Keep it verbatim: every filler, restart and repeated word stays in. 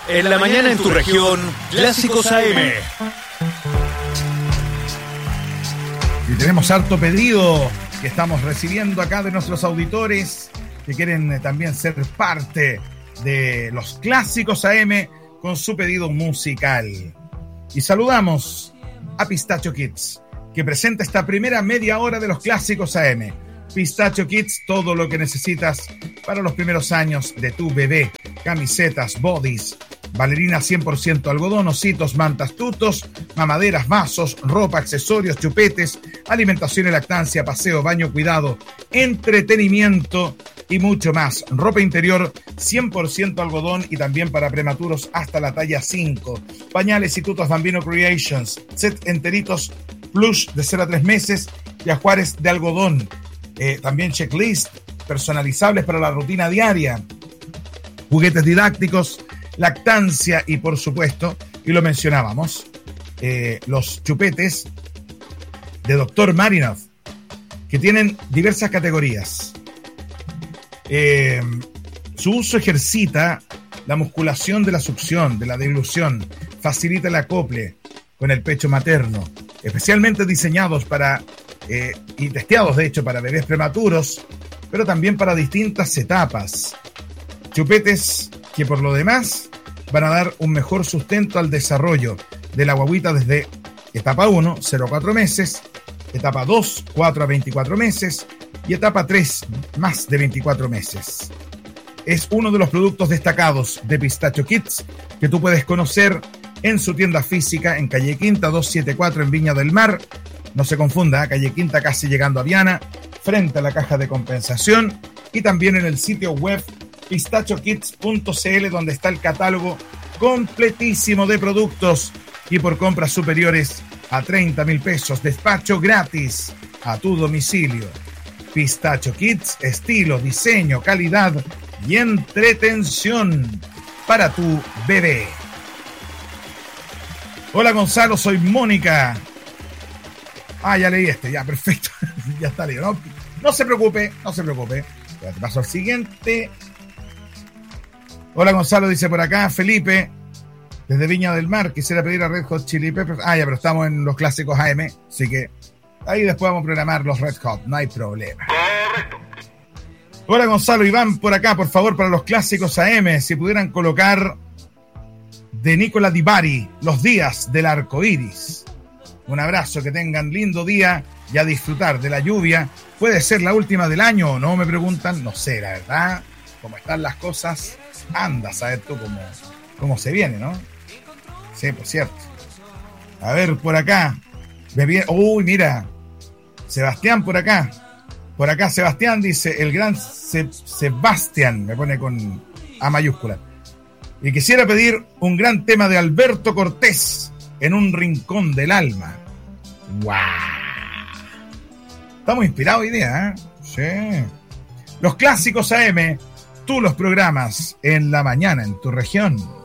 En la mañana en tu región, Clásicos A M. Y tenemos harto pedido que estamos recibiendo acá de nuestros auditores que quieren también ser parte de los Clásicos A M con su pedido musical. Y saludamos a Pistacho Kids, que presenta esta primera media hora de los Clásicos A M. Pistacho Kids, todo lo que necesitas para los primeros años de tu bebé. Camisetas, bodys, bailarinas cien por ciento algodón, ositos, mantas, tutos, mamaderas, vasos, ropa, accesorios, chupetes, alimentación y lactancia, paseo, baño, cuidado, entretenimiento y mucho más. Ropa interior cien por ciento algodón y también para prematuros hasta la talla cinco. Pañales y tutos Bambino Creations, set enteritos plush de cero a tres meses y ajuares de algodón. Eh, también checklist personalizables para la rutina diaria, juguetes didácticos, lactancia y por supuesto, y lo mencionábamos, eh, los chupetes de doctor Marinov, que tienen diversas categorías. Eh, su uso ejercita la musculación de la succión, de la dilución, facilita el acople con el pecho materno, especialmente diseñados para eh, y testeados de hecho para bebés prematuros, pero también para distintas etapas. Chupetes que por lo demás van a dar un mejor sustento al desarrollo de la guaguita desde etapa uno, cero a cuatro meses, etapa dos, cuatro a veinticuatro meses y etapa tres, más de veinticuatro meses. Es uno de los productos destacados de Pistacho Kids que tú puedes conocer en su tienda física en calle Quinta doscientos setenta y cuatro en Viña del Mar. No se confunda, calle Quinta casi llegando a Viana, frente a la caja de compensación, y también en el sitio web pistacho kids punto c l, donde está el catálogo completísimo de productos, y por compras superiores a treinta mil pesos, despacho gratis a tu domicilio. Pistacho Kids, estilo, diseño, calidad y entretención para tu bebé. Hola Gonzalo, soy Mónica. Ah, ya leí este, ya, perfecto. Ya está leído. No, no se preocupe, no se preocupe. Ya te paso al siguiente. Hola Gonzalo, dice por acá Felipe, desde Viña del Mar, quisiera pedir a Red Hot Chili Peppers. Ah, ya, pero estamos en los Clásicos A M, así que ahí después vamos a programar los Red Hot, no hay problema. Correcto. Hola Gonzalo, Iván por acá, por favor, para los Clásicos A M, si pudieran colocar de Nicola Di Bari, Los días del arco iris. Un abrazo, que tengan lindo día y a disfrutar de la lluvia. ¿Puede ser la última del año o no? Me preguntan. No sé, la verdad, cómo están las cosas, anda a saber tú cómo, cómo se viene, ¿no? Sí, por cierto. A ver, por acá. Uy, mira. Sebastián por acá. Por acá Sebastián dice, el gran Se- Sebastián, me pone con A mayúscula. Y quisiera pedir un gran tema de Alberto Cortés, En un rincón del alma. ¡Wow! Estamos inspirados hoy día, ¿eh? Sí. Los Clásicos A M, tú los programas en la mañana en tu región.